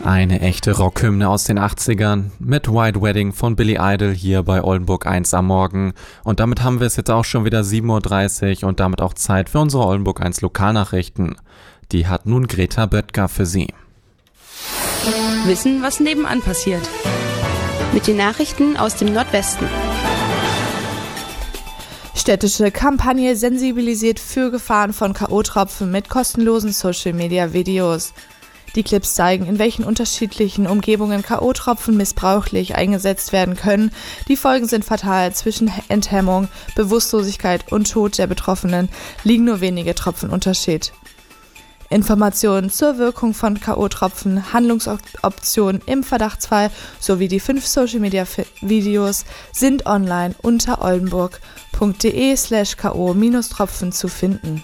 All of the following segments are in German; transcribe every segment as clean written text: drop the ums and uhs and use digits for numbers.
Eine echte Rockhymne aus den 80ern mit White Wedding von Billy Idol hier bei Oldenburg 1 am Morgen. Und damit haben wir es jetzt auch schon wieder 7:30 Uhr und damit auch Zeit für unsere Oldenburg 1 Lokalnachrichten. Die hat nun Greta Böttger für Sie. Wissen, was nebenan passiert. Mit den Nachrichten aus dem Nordwesten. Städtische Kampagne sensibilisiert für Gefahren von K.O.-Tropfen mit kostenlosen Social-Media-Videos. Die Clips zeigen, in welchen unterschiedlichen Umgebungen K.O.-Tropfen missbräuchlich eingesetzt werden können. Die Folgen sind fatal. Zwischen Enthemmung, Bewusstlosigkeit und Tod der Betroffenen liegen nur wenige Tropfen Unterschied. Informationen zur Wirkung von K.O.-Tropfen, Handlungsoptionen im Verdachtsfall sowie die 5 Social-Media-Videos sind online unter oldenburg.de/ko-tropfen zu finden.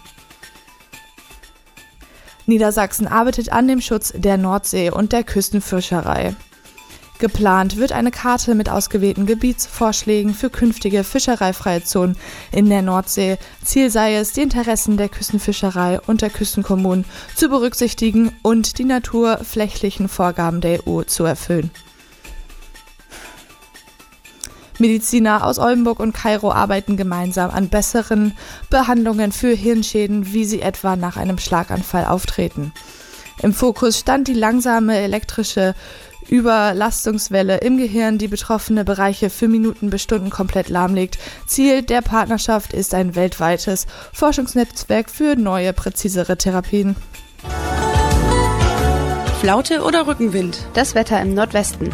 Niedersachsen arbeitet an dem Schutz der Nordsee und der Küstenfischerei. Geplant wird eine Karte mit ausgewählten Gebietsvorschlägen für künftige fischereifreie Zonen in der Nordsee. Ziel sei es, die Interessen der Küstenfischerei und der Küstenkommunen zu berücksichtigen und die naturflächlichen Vorgaben der EU zu erfüllen. Mediziner aus Oldenburg und Kairo arbeiten gemeinsam an besseren Behandlungen für Hirnschäden, wie sie etwa nach einem Schlaganfall auftreten. Im Fokus stand die langsame elektrische Überlastungswelle im Gehirn, die betroffene Bereiche für Minuten bis Stunden komplett lahmlegt. Ziel der Partnerschaft ist ein weltweites Forschungsnetzwerk für neue, präzisere Therapien. Flaute oder Rückenwind? Das Wetter im Nordwesten.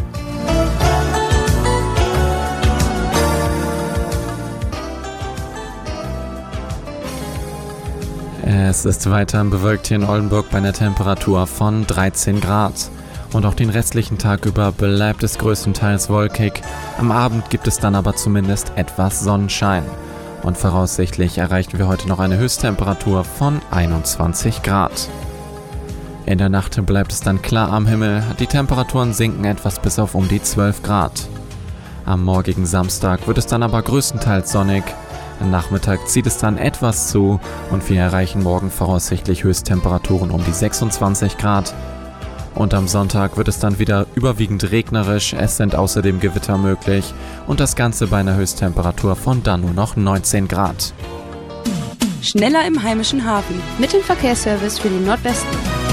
Es ist weiterhin bewölkt hier in Oldenburg bei einer Temperatur von 13 Grad. Und auch den restlichen Tag über bleibt es größtenteils wolkig. Am Abend gibt es dann aber zumindest etwas Sonnenschein. Und voraussichtlich erreichen wir heute noch eine Höchsttemperatur von 21 Grad. In der Nacht bleibt es dann klar am Himmel. Die Temperaturen sinken etwas bis auf um die 12 Grad. Am morgigen Samstag wird es dann aber größtenteils sonnig. Am Nachmittag zieht es dann etwas zu und wir erreichen morgen voraussichtlich Höchsttemperaturen um die 26 Grad. Und am Sonntag wird es dann wieder überwiegend regnerisch, es sind außerdem Gewitter möglich und das Ganze bei einer Höchsttemperatur von dann nur noch 19 Grad. Schneller im heimischen Hafen. Mit dem Verkehrsservice für den Nordwesten.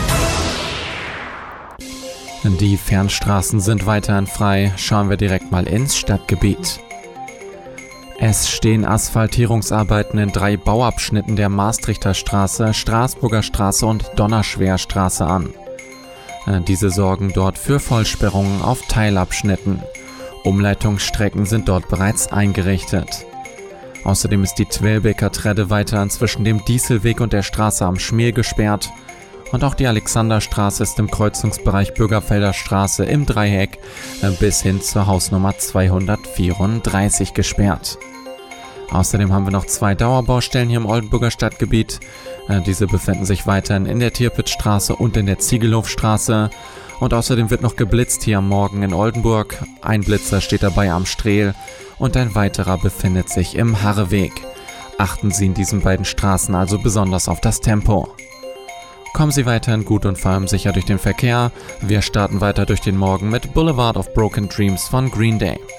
Die Fernstraßen sind weiterhin frei, schauen wir direkt mal ins Stadtgebiet. Es stehen Asphaltierungsarbeiten in 3 Bauabschnitten der Maastrichter Straße, Straßburger Straße und Donnerschwerstraße an. Diese sorgen dort für Vollsperrungen auf Teilabschnitten. Umleitungsstrecken sind dort bereits eingerichtet. Außerdem ist die Twelbeker Tredde weiterhin zwischen dem Dieselweg und der Straße am Schmiel gesperrt. Und auch die Alexanderstraße ist im Kreuzungsbereich Bürgerfelder Straße im Dreieck bis hin zur Hausnummer 234 gesperrt. Außerdem haben wir noch 2 Dauerbaustellen hier im Oldenburger Stadtgebiet. Diese befinden sich weiterhin in der Tirpitzstraße und in der Ziegelhofstraße. Und außerdem wird noch geblitzt hier am Morgen in Oldenburg. Ein Blitzer steht dabei am Strehl und ein weiterer befindet sich im Harreweg. Achten Sie in diesen beiden Straßen also besonders auf das Tempo. Kommen Sie weiterhin gut und vor allem sicher durch den Verkehr. Wir starten weiter durch den Morgen mit Boulevard of Broken Dreams von Green Day.